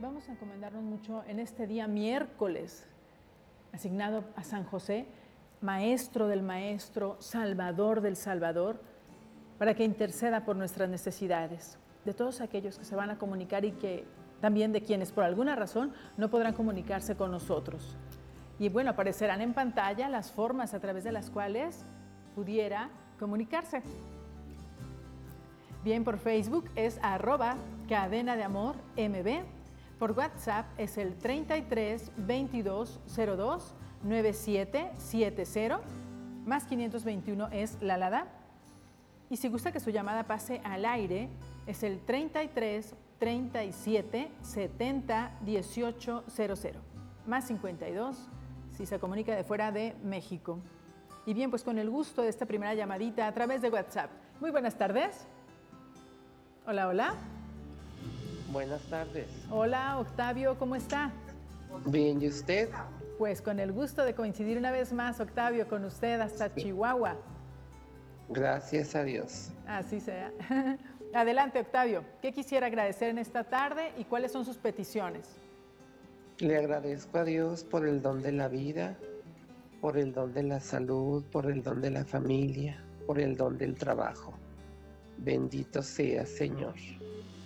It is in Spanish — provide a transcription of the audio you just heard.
vamos a encomendarnos mucho en este día miércoles, asignado a San José, Maestro del Maestro, Salvador del Salvador, para que interceda por nuestras necesidades, de todos aquellos que se van a comunicar y que también de quienes por alguna razón no podrán comunicarse con nosotros. Y bueno, aparecerán en pantalla las formas a través de las cuales pudiera comunicarse. Bien, por Facebook es @Cadena de Amor MB. Por WhatsApp es el 33 22 02 9770, más 521 es la alada. Y si gusta que su llamada pase al aire, es el 33 37 70 18 00, más 52 si se comunica de fuera de México. Y bien, pues con el gusto de esta primera llamadita a través de WhatsApp. Muy buenas tardes. Hola, hola. Buenas tardes. Hola, Octavio, ¿cómo está? Bien, ¿y usted? Pues con el gusto de coincidir una vez más, Octavio, con usted hasta Chihuahua. Gracias a Dios. Así sea. Adelante, Octavio. ¿Qué quisiera agradecer en esta tarde y cuáles son sus peticiones? Le agradezco a Dios por el don de la vida, por el don de la salud, por el don de la familia, por el don del trabajo. Bendito sea, Señor.